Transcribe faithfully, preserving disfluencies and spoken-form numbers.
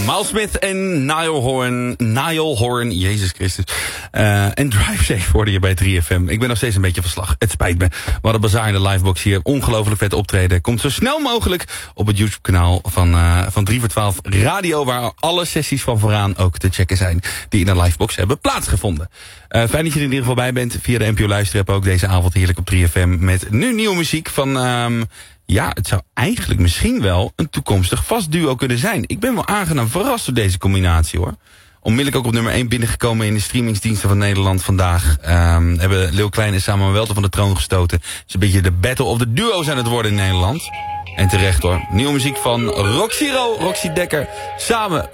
Miles Smith en Niall Horan. Niall Horan, Jezus Christus. Uh, en Drive Safe hoorde je bij drie F M. Ik ben nog steeds een beetje van slag. Het spijt me. We hadden Bazaar in de livebox hier. Ongelooflijk vet optreden. Komt zo snel mogelijk op het YouTube-kanaal van, uh, van drie voor twaalf Radio... waar alle sessies van vooraan ook te checken zijn... die in de livebox hebben plaatsgevonden. Uh, fijn dat je er in ieder geval bij bent. Via de N P O Luisterapp ook deze avond heerlijk op drie F M... met nu nieuwe muziek van... Um, ja, het zou eigenlijk misschien wel een toekomstig vast duo kunnen zijn. Ik ben wel aangenaam verrast door deze combinatie, hoor. Onmiddellijk ook op nummer één binnengekomen in de streamingsdiensten van Nederland vandaag. Um, hebben Lil Klein en Samuel Welten van de troon gestoten. Het is een beetje de battle of the duo's aan het worden in Nederland. En terecht, hoor. Nieuwe muziek van Roxy Ro, Roxy Dekker, samen